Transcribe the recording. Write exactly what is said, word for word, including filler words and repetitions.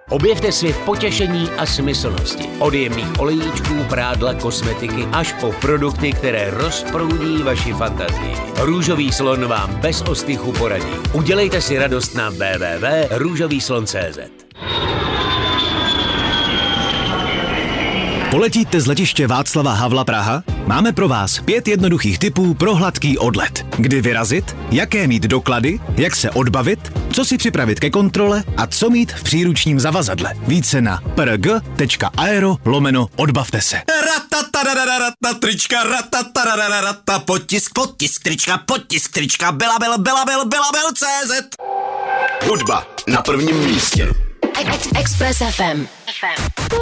Objevte svět potěšení a smyslnosti. Od jemných olejíčků, prádla, kosmetiky až po produkty, které rozproudí vaši fantazii. Růžový slon vám bez ostychu poradí. Udělejte si radost na w w w tečka růžový slon tečka c z. Poletíte z letiště Václava Havla Praha? Máme pro vás pět jednoduchých tipů pro hladký odlet. Kdy vyrazit, jaké mít doklady, jak se odbavit, co si připravit ke kontrole a co mít v příručním zavazadle. Více na prg.aero lomeno odbavte se. Ratatarararata, trička, ratatarararata, potisk, potisk, trička, potisk, trička, Belabel, Belabel, Belabel, C Z. Hudba na prvním místě. Express F M.